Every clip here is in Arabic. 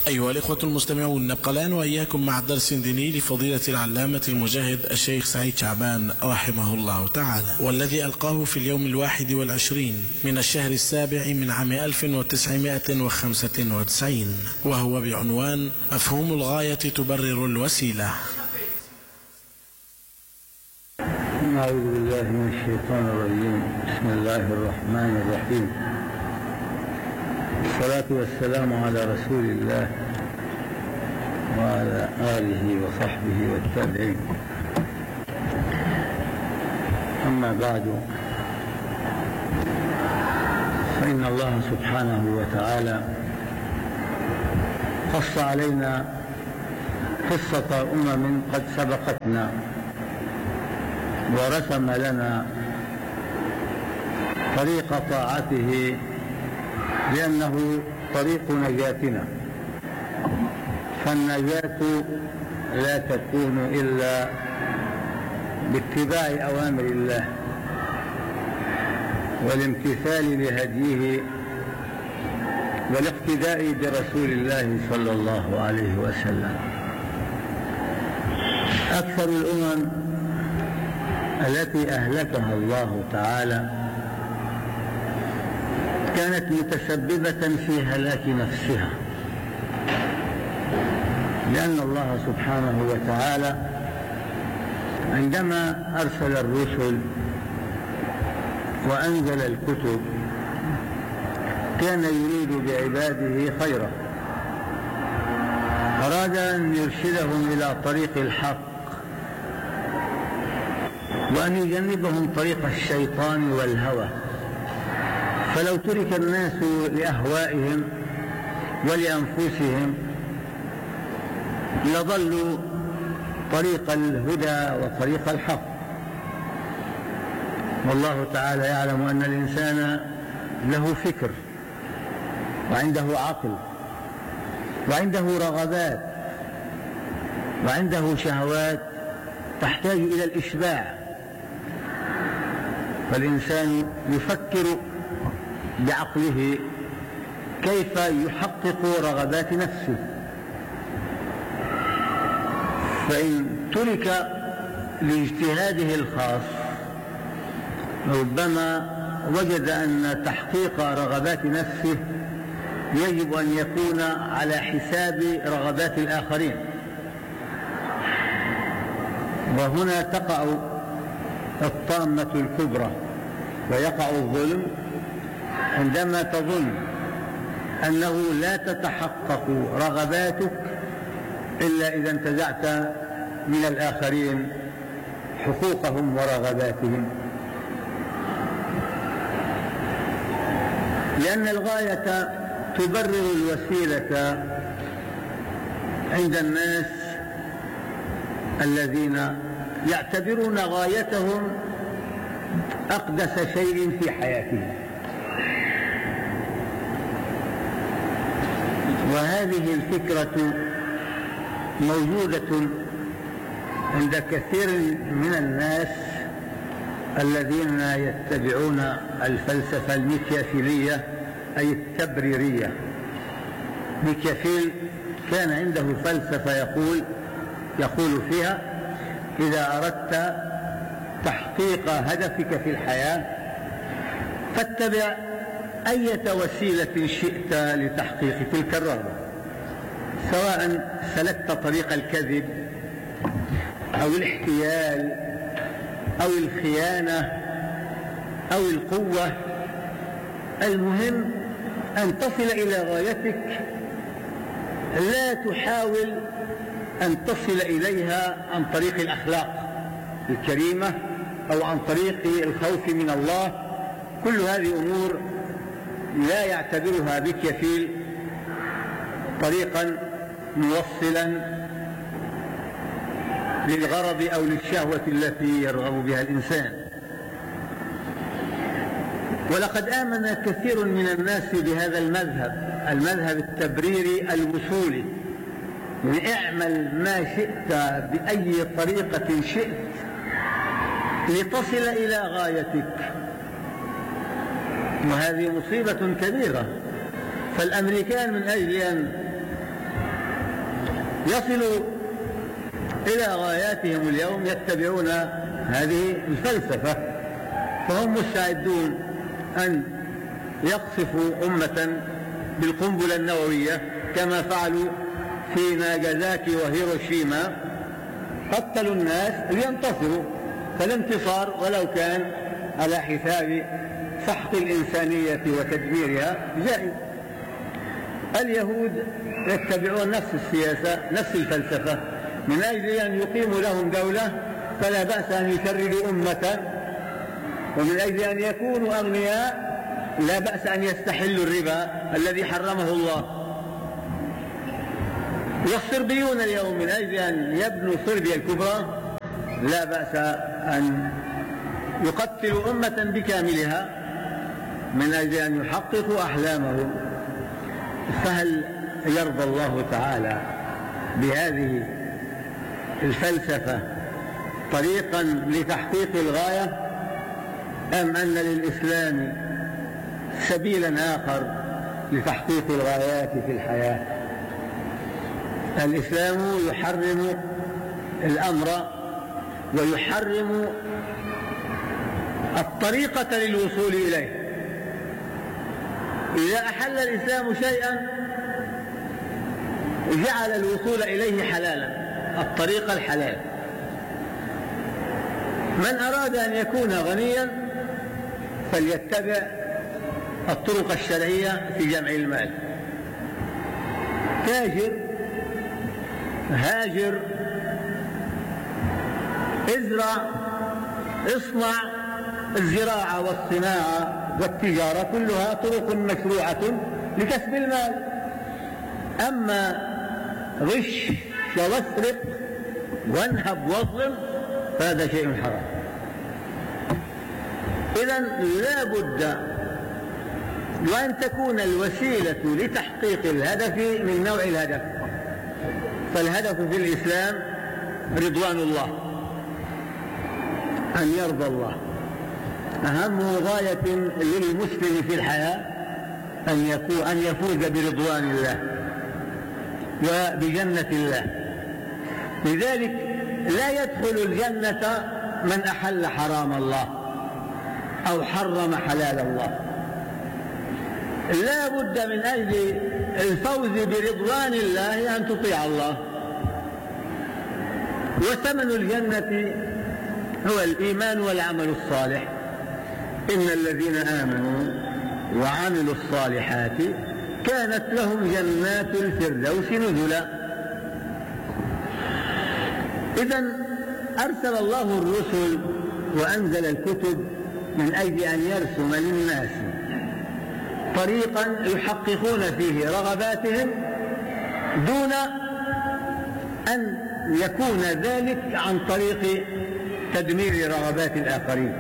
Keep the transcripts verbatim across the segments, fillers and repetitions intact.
أيها الإخوة المستمعون، نبقى الآن وإياكم مع درس ديني لفضيلة العلامة المجاهد الشيخ سعيد شعبان رحمه الله تعالى، والذي ألقاه في اليوم الواحد والعشرين من الشهر السابع من عام ألف وتسعمائة وخمسة وتسعين، وهو بعنوان مفهوم الغاية تبرر الوسيلة. أعوذ بالله من الشيطان الرجيم. بسم الله الرحمن الرحيم. الصلاة والسلام على رسول الله وعلى آله وصحبه والتابعين. أما بعد، فإن الله سبحانه وتعالى قص علينا قصة أمم قد سبقتنا ورسم لنا طريق طاعته لأنه طريق نجاتنا، فالنجاة لا تكون إلا باتباع أوامر الله والامتثال لهديه والاقتداء برسول الله صلى الله عليه وسلم. أكثر الأمم التي أهلكها الله تعالى كانت متسببة في هلاك نفسها، لأن الله سبحانه وتعالى عندما أرسل الرسل وأنزل الكتب كان يريد بعباده خيرا، أراد أن يرشدهم إلى طريق الحق وأن يجنبهم طريق الشيطان والهوى. فلو ترك الناس لأهوائهم ولأنفسهم لضلوا طريق الهدى وطريق الحق. والله تعالى يعلم أن الإنسان له فكر وعنده عقل وعنده رغبات وعنده شهوات تحتاج إلى الإشباع، فالإنسان يفكر بعقله كيف يحقق رغبات نفسه. فإن ترك لاجتهاده الخاص ربما وجد أن تحقيق رغبات نفسه يجب أن يكون على حساب رغبات الآخرين، وهنا تقع الطامة الكبرى ويقع الظلم عندما تظن أنه لا تتحقق رغباتك إلا إذا انتزعت من الآخرين حقوقهم ورغباتهم، لأن الغاية تبرر الوسيلة عند الناس الذين يعتبرون غايتهم أقدس شيء في حياتهم. وهذه الفكرة موجودة عند كثير من الناس الذين يتبعون الفلسفة الميكافيلية أي التبريرية. ميكافيل كان عنده فلسفة يقول يقول فيها: إذا أردت تحقيق هدفك في الحياة فاتبع أية وسيلة شئت لتحقيق تلك الرغبة، سواء سلكت طريق الكذب أو الاحتيال أو الخيانة أو القوة، المهم أن تصل إلى غايتك، لا تحاول أن تصل إليها عن طريق الأخلاق الكريمة أو عن طريق الخوف من الله. كل هذه أمور لا يعتبرها ميكافيل طريقا موصلا للغرض أو للشهوة التي يرغب بها الإنسان. ولقد آمن كثير من الناس بهذا المذهب، المذهب التبريري الوصولي، يعني اعمل ما شئت بأي طريقة شئت لتصل إلى غايتك. وهذه مصيبة كبيرة. فالأمريكان من أجل أن يصلوا إلى غاياتهم اليوم يتبعون هذه الفلسفة، فهم مستعدون أن يقصفوا أمة بالقنبلة النووية كما فعلوا في ناغازاكي وهيروشيما، قتلوا الناس لينتصروا، فالانتصار ولو كان على حساب سحق الإنسانية وتدميرها جائز. اليهود يتبعون نفس السياسة نفس الفلسفة، من أجل أن يقيموا لهم دولة فلا بأس أن يشردوا أمة، ومن أجل أن يكونوا أغنياء لا بأس أن يستحلوا الربا الذي حرمه الله. والصربيون اليوم من أجل أن يبنوا صربيا الكبرى لا بأس أن يقتلوا أمة بكاملها من أجل أن يحققوا أحلامهم. فهل يرضى الله تعالى بهذه الفلسفة طريقا لتحقيق الغاية، أم أن للإسلام سبيلا آخر لتحقيق الغايات في الحياة؟ الإسلام يحرم الأمر ويحرم الطريقة للوصول إليه. إذا أحل الإسلام شيئا جعل الوصول إليه حلالا، الطريق الحلال. من أراد أن يكون غنيا فليتبع الطرق الشرعية في جمع المال. تاجر، هاجر، ازرع، اصنع. الزراعة والصناعة والتجارة كلها طرق مشروعة لكسب المال. أما غش واسرق وانهب واظلم فهذا شيء حرام. إذن لا بد وأن تكون الوسيلة لتحقيق الهدف من نوع الهدف. فالهدف في الإسلام رضوان الله، أن يرضى الله. أهم غاية للمسلم في الحياة أن يكون أن يفوز برضوان الله وبجنة الله. لذلك لا يدخل الجنة من أحل حرام الله أو حرم حلال الله. لا بد من أجل الفوز برضوان الله أن تطيع الله. وثمن الجنة هو الإيمان والعمل الصالح. إن الذين آمنوا وعملوا الصالحات كانت لهم جنات الفردوس نزلا. إذن أرسل الله الرسل وأنزل الكتب من أجل أن يرسم للناس طريقا يحققون فيه رغباتهم دون أن يكون ذلك عن طريق تدمير رغبات الآخرين.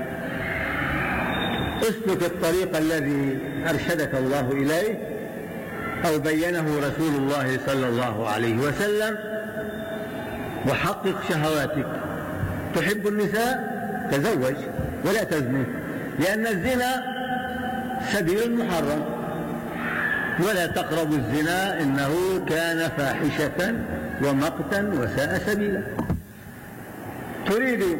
اسلك الطريق الذي أرشدك الله إليه أو بينه رسول الله صلى الله عليه وسلم وحقق شهواتك. تحب النساء تزوج ولا تزني، لأن الزنا سبيل محرم. ولا تقربوا الزنا إنه كان فاحشة ومقتا وساء سبيلا. تريد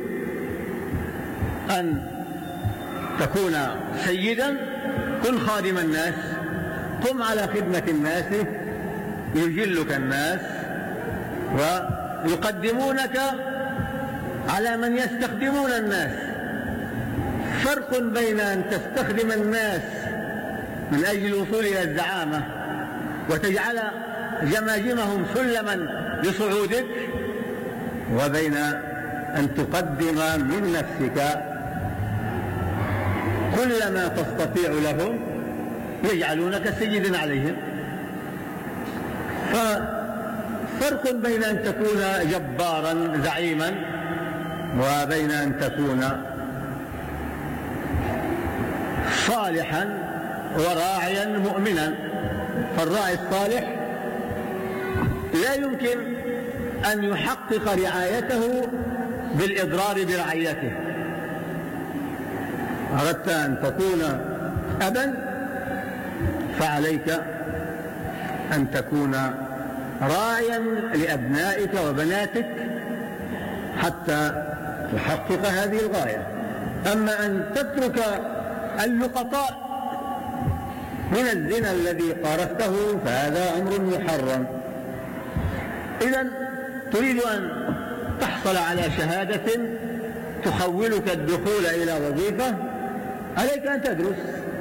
أن تكون سيدا، كن خادم الناس، قم على خدمة الناس، يجلك الناس ويقدمونك على من يستخدمون الناس. فرق بين أن تستخدم الناس من أجل الوصول إلى الزعامة وتجعل جماجمهم سلما لصعودك، وبين أن تقدم من نفسك كل ما تستطيع لهم يجعلونك سيدا عليهم. ففرق بين أن تكون جبارا زعيما وبين أن تكون صالحا وراعيا مؤمنا. فالراعي الصالح لا يمكن أن يحقق رعايته بالإضرار برعيته. أردت أن تكون أبا فعليك أن تكون راعيا لأبنائك وبناتك حتى تحقق هذه الغاية. أما أن تترك اللقطاء من الزنا الذي قارفته فهذا أمر محرم. إذن تريد أن تحصل على شهادة تخولك الدخول إلى وظيفة، عليك أن تدرس.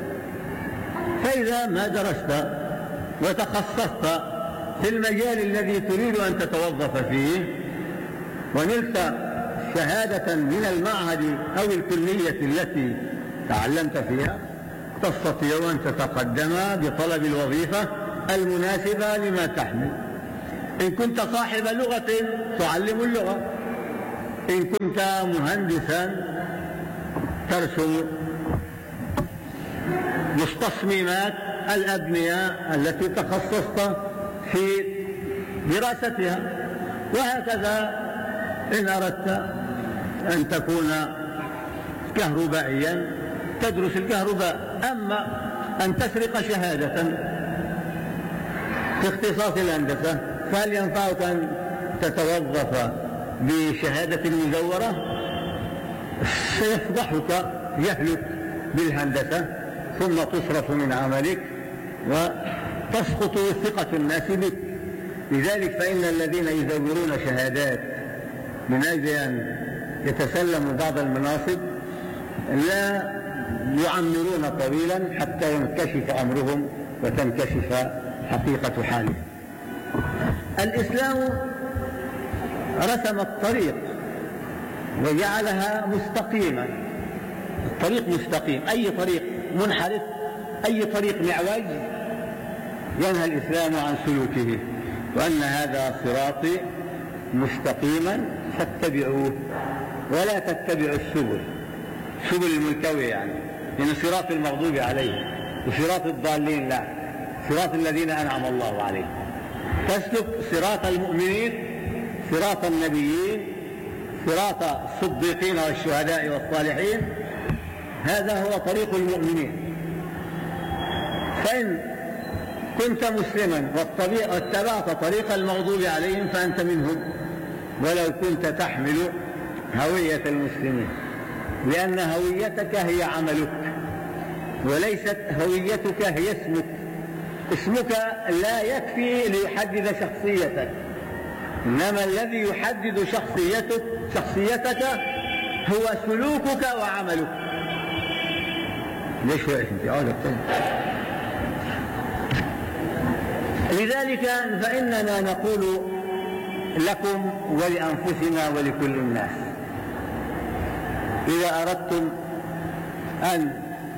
فإذا ما درست وتخصصت في المجال الذي تريد أن تتوظف فيه ونلت شهادة من المعهد أو الكلية التي تعلمت فيها، تستطيع أن تتقدم بطلب الوظيفة المناسبة لما تحمل. إن كنت صاحب لغة تعلم اللغة، إن كنت مهندسا ترسم مستصممات الأبنية التي تخصصت في دراستها، وهكذا إن أردت أن تكون كهربائيا تدرس الكهرباء. أما أن تسرق شهادة في اختصاص الهندسة فهل ينفعك أن تتوظف بشهادة مزورة؟ سيفضحك جهلك بالهندسة ثم تصرف من عملك وتسقط ثقة الناس بك. لذلك فإن الذين يزورون شهادات من أجل أن يتسلموا بعض المناصب لا يعمرون طويلا حتى ينكشف أمرهم وتنكشف حقيقة حالهم. الإسلام رسم الطريق وجعلها مستقيما. الطريق مستقيم، أي طريق منحرف، أي طريق معوج ينهى الإسلام عن سلوكه، وأن هذا صراطي مستقيما فاتبعوه ولا تتبعوا السبل، سبل الملتوية يعني، لأن صراط المغضوب عليهم وصراط الضالين لا، صراط الذين أنعم الله عليهم. تسلك صراط المؤمنين، صراط النبيين، صراط الصديقين والشهداء والصالحين، هذا هو طريق المؤمنين. فإن كنت مسلما واتبعت طريق المغضوب عليهم فأنت منهم، ولو كنت تحمل هوية المسلمين، لأن هويتك هي عملك وليست هويتك هي اسمك. اسمك لا يكفي ليحدد شخصيتك، إنما الذي يحدد شخصيتك شخصيتك هو سلوكك وعملك. ليش يا أنت عودك تاني؟ لذلك فإننا نقول لكم ولأنفسنا ولكل الناس: إذا أردتم أن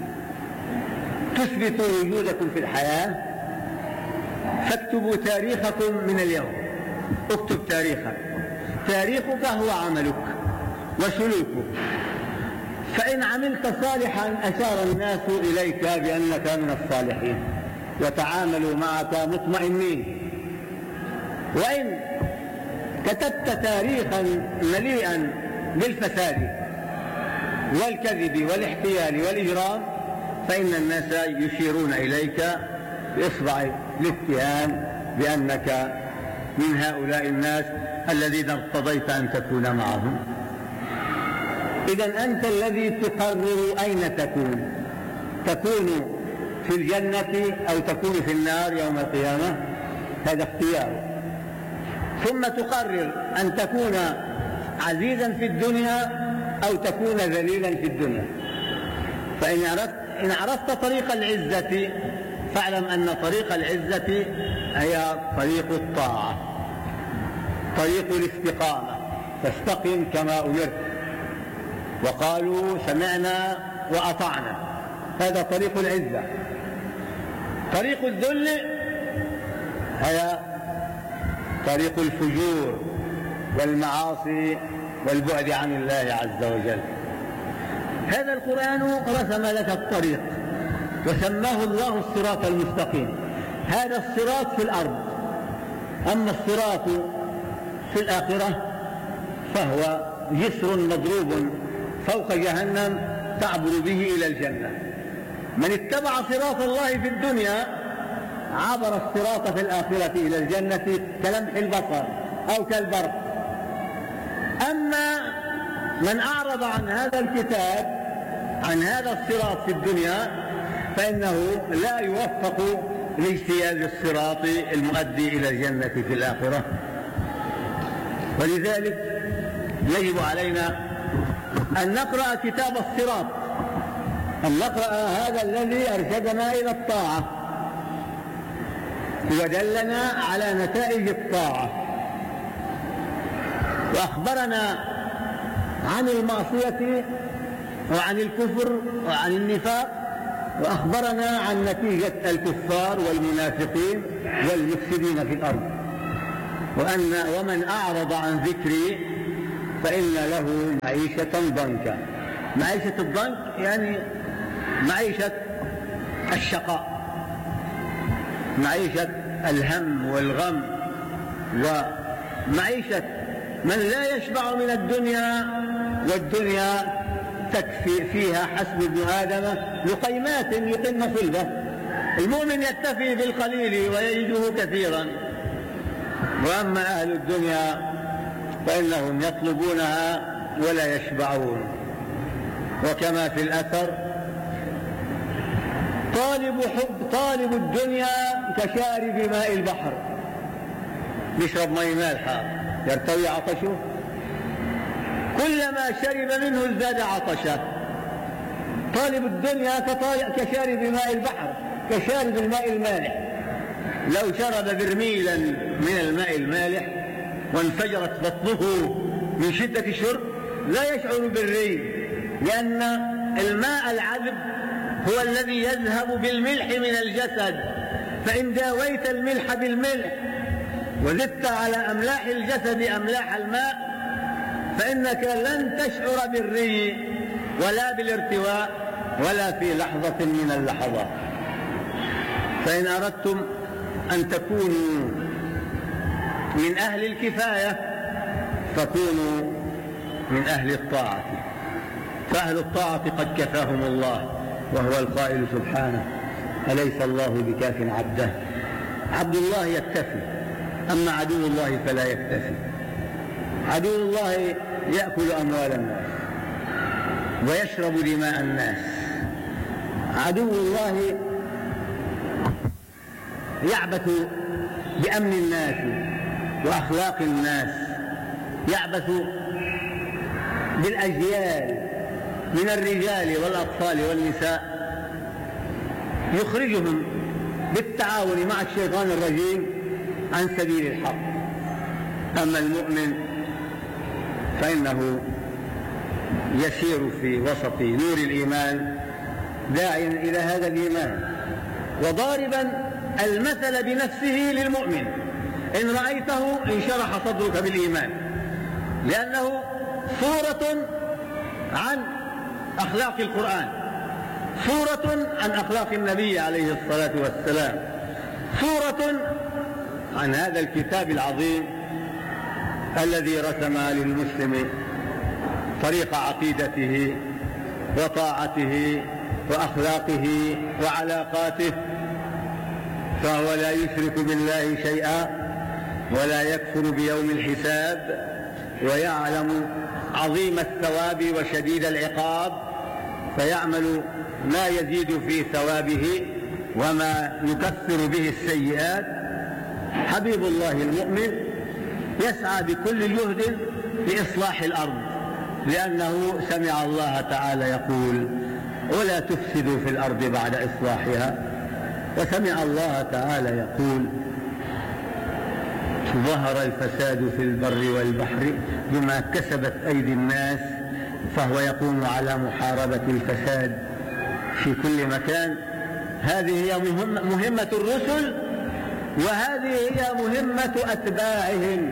تثبتوا وجودكم في الحياة فاكتبوا تاريخكم من اليوم. اكتب تاريخك. تاريخك هو عملك وسلوكك. فإن عملت صالحا أشار الناس إليك بأنك من الصالحين وتعاملوا معك مطمئنين. وإن كتبت تاريخا مليئا بالفساد والكذب والاحتيال والإجرام فإن الناس يشيرون إليك بإصبع الاتهام بأنك من هؤلاء الناس الذين ارتضيت أن تكون معهم. إذن أنت الذي تقرر أين تكون، تكون في الجنة أو تكون في النار يوم القيامة، هذا اختيار. ثم تقرر أن تكون عزيزا في الدنيا أو تكون ذليلا في الدنيا. فإن عرفت, إن عرفت طريق العزة فاعلم أن طريق العزة هي طريق الطاعة، طريق الاستقامة، فاستقم كما أمرت. وقالوا سمعنا وأطعنا، هذا طريق العزة. طريق الذل هي طريق الفجور والمعاصي والبعد عن الله عز وجل. هذا القرآن رسم لك الطريق وسماه الله الصراط المستقيم. هذا الصراط في الأرض، أما الصراط في الآخرة فهو جسر مضروب فوق جهنم تعبر به إلى الجنة. من اتبع صراط الله في الدنيا عبر الصراط في الآخرة إلى الجنة كلمح البصر أو كالبرق. أما من أعرض عن هذا الكتاب، عن هذا الصراط في الدنيا، فإنه لا يوفق لاجتياز الصراط المؤدي إلى الجنة في الآخرة. ولذلك يجب علينا أن نقرأ كتاب الصراط، أن نقرأ هذا الذي أرشدنا إلى الطاعة ودلنا على نتائج الطاعة، وأخبرنا عن المعصية وعن الكفر وعن النفاق، وأخبرنا عن نتيجة الكفار والمنافقين والمفسدين في الأرض، وأن ومن أعرض عن ذكري فإن له معيشة ضنكا. معيشة الضنك يعني معيشة الشقاء، معيشة الهم والغم، ومعيشة من لا يشبع من الدنيا، والدنيا تكفي فيها حسب ابن آدم لقيمات يقمن صلبه. المؤمن يكتفي بالقليل ويجده كثيرا، وأما أهل الدنيا فإنهم يطلبونها ولا يشبعون. وكما في الأثر: طالب حب طالب الدنيا كشارب ماء البحر، يشرب ماء مالحة يرتوي عطشه، كلما شرب منه ازداد عطشا. طالب الدنيا كشارب ماء البحر، كشارب الماء المالح. لو شرب برميلا من الماء المالح وانفجرت بطنه من شدة الشرب لا يشعر بالري، لأن الماء العذب هو الذي يذهب بالملح من الجسد، فإن داويت الملح بالملح وزدت على أملاح الجسد أملاح الماء فإنك لن تشعر بالري ولا بالارتواء ولا في لحظة من اللحظات. فإن أردتم أن تكونوا من أهل الكفاية فكونوا من أهل الطاعة، فأهل الطاعة قد كفاهم الله، وهو القائل سبحانه: أليس الله بكاف عبده. عبد الله يكتفي، أما عدو الله فلا يكتفي. عدو الله يأكل أموال الناس ويشرب دماء الناس. عدو الله يعبث بأمن الناس وأخلاق الناس، يعبث بالأجيال من الرجال والأطفال والنساء، يخرجهم بالتعاون مع الشيطان الرجيم عن سبيل الحق. أما المؤمن فإنه يسير في وسط نور الإيمان داعيا إلى هذا الإيمان، وضاربا المثل بنفسه للمؤمن. إن رأيته انشرح صدرك بالإيمان، لأنه صورة عن أخلاق القرآن، صورة عن أخلاق النبي عليه الصلاة والسلام، صورة عن هذا الكتاب العظيم الذي رسم للمسلم طريق عقيدته وطاعته وأخلاقه وعلاقاته، فهو لا يشرك بالله شيئا ولا يكفر بيوم الحساب، ويعلم عظيم الثواب وشديد العقاب، فيعمل ما يزيد في ثوابه وما يكفر به السيئات. حبيب الله المؤمن يسعى بكل جهد لإصلاح الأرض، لأنه سمع الله تعالى يقول: ولا تفسدوا في الأرض بعد إصلاحها. وسمع الله تعالى يقول: ظهر الفساد في البر والبحر بما كسبت أيدي الناس، فهو يقوم على محاربة الفساد في كل مكان. هذه هي مهمة الرسل، وهذه هي مهمة أتباعهم.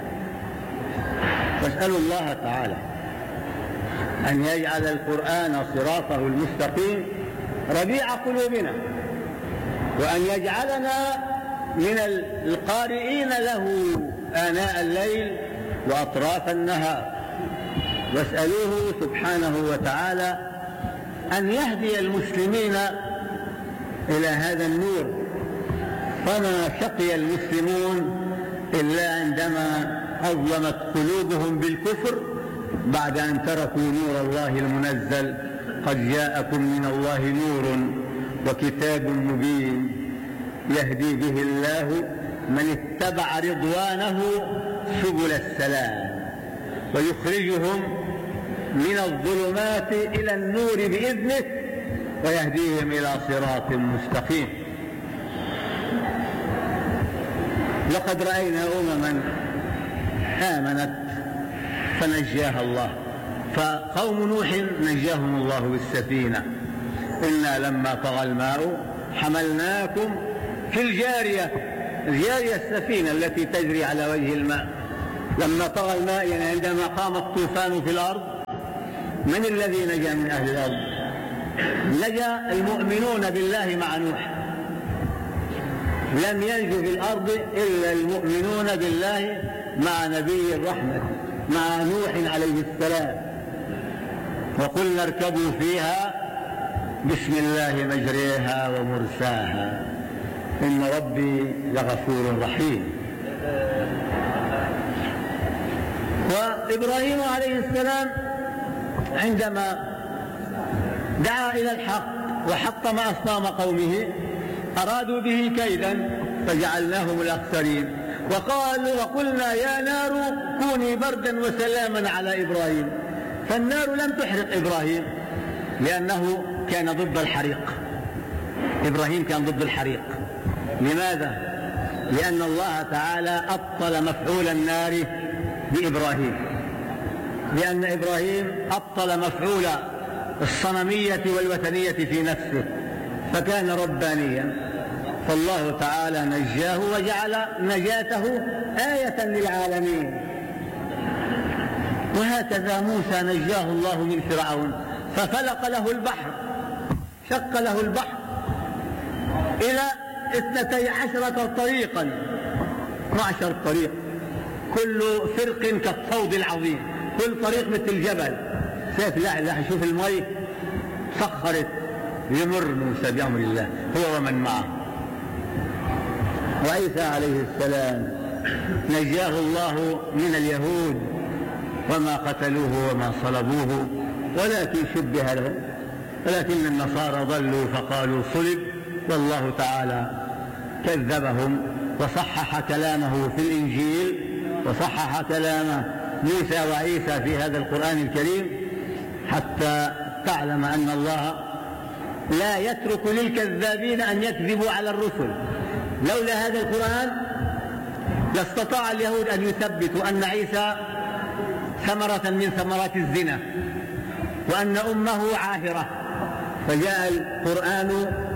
واسألوا الله تعالى أن يجعل القرآن صراطه المستقيم ربيع قلوبنا، وأن يجعلنا من القارئين له آناء الليل وأطراف النهار. واسألوه سبحانه وتعالى أن يهدي المسلمين إلى هذا النور، فما شقي المسلمون إلا عندما أظلمت قلوبهم بالكفر بعد أن تركوا نور الله المنزل. قد جاءكم من الله نور وكتاب مبين يهدي به الله من اتبع رضوانه سبل السلام ويخرجهم من الظلمات إلى النور بإذنه ويهديهم إلى صراط مستقيم. لقد رأينا أمما آمنت فنجاها الله، فقوم نوح نجاهم الله بالسفينة. إنا لما طغى الماء حملناكم في الجارية، الجارية السفينة التي تجري على وجه الماء. لما طغى الماء يعني عندما قام الطوفان في الأرض، من الذي نجا من أهل الأرض؟ نجا المؤمنون بالله مع نوح. لم ينجو في الأرض إلا المؤمنون بالله مع نبي الرحمة مع نوح عليه السلام. وقلنا اركبوا فيها بسم الله مجريها ومرساها إن ربي لغفور رحيم. وإبراهيم عليه السلام عندما دعا إلى الحق وحطم أصنام قومه أرادوا به كيدا فجعلناهم الأخسرين. وقالوا وقلنا يا نار كوني بردا وسلاما على إبراهيم. فالنار لم تحرق إبراهيم لأنه كان ضد الحريق. إبراهيم كان ضد الحريق. لماذا؟ لأن الله تعالى أبطل مفعول النار بإبراهيم، لأن إبراهيم أبطل مفعول الصنمية والوثنية في نفسه فكان ربانيا، فالله تعالى نجاه وجعل نجاته آية للعالمين. وهكذا موسى نجاه الله من فرعون ففلق له البحر، شق له البحر إلى اثنتي عشرة طريقا، معشر طريق، كل فرق كالصود العظيم، كل طريق مثل الجبل. سيف لا شوف المي سخرت يمر موسى بأمر الله هو ومن معه. وعيسى عليه السلام نجاه الله من اليهود وما قتلوه وما صلبوه ولكن شبه لهم، ولكن النصارى ضلوا فقالوا صلب، والله تعالى كذبهم وصحح كلامه في الإنجيل وصحح كلام موسى وعيسى في هذا القرآن الكريم حتى تعلم أن الله لا يترك للكذابين أن يكذبوا على الرسل. لولا هذا القرآن لاستطاع اليهود أن يثبتوا أن عيسى ثمرة من ثمرات الزنا وأن أمه عاهرة، فجاء القرآن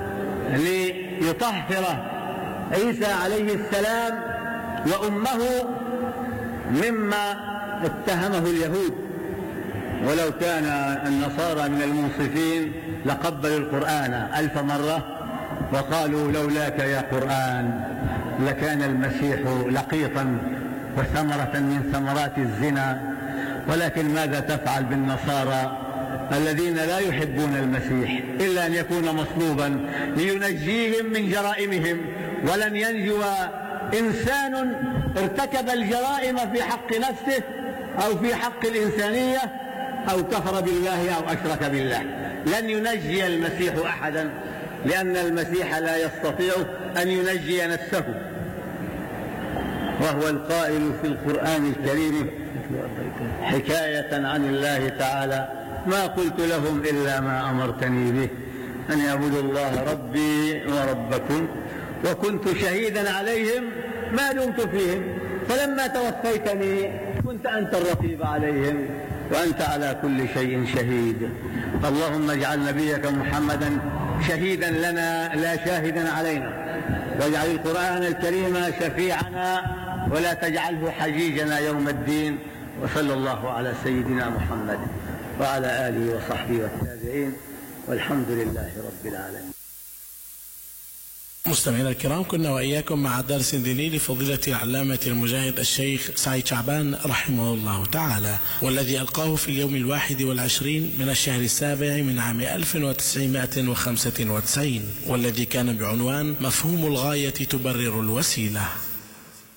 ليطهر عيسى عليه السلام وأمه مما اتهمه اليهود. ولو كان النصارى من المنصفين لقبلوا القرآن ألف مرة وقالوا لولاك يا قرآن لكان المسيح لقيطا وثمرة من ثمرات الزنا. ولكن ماذا تفعل بالنصارى الذين لا يحبون المسيح إلا أن يكون مصلوبا لينجيهم من جرائمهم؟ ولن ينجو إنسان ارتكب الجرائم في حق نفسه أو في حق الإنسانية أو كفر بالله أو أشرك بالله. لن ينجي المسيح أحدا لأن المسيح لا يستطيع أن ينجي نفسه، وهو القائل في القرآن الكريم حكاية عن الله تعالى ما قلت لهم إلا ما أمرتني به أن يعبدوا الله ربي وربكم وكنت شهيدا عليهم ما دمت فيهم فلما توفيتني كنت أنت الرقيب عليهم وأنت على كل شيء شهيد. اللهم اجعل نبيك محمدا شهيدا لنا لا شاهدا علينا، واجعل القرآن الكريم شفيعنا ولا تجعله حجيجنا يوم الدين. وصلى الله على سيدنا محمد وعلى آله وصحبه والتابعين والحمد لله رب العالمين. مستمعينا الكرام، كنا وإياكم مع درس ديني لفضيلة العلامة المجاهد الشيخ سعيد شعبان رحمه الله تعالى، والذي ألقاه في اليوم الواحد والعشرين من الشهر السابع من عام ألف وتسعمائة وخمسة وتسعين، والذي كان بعنوان مفهوم الغاية تبرر الوسيلة.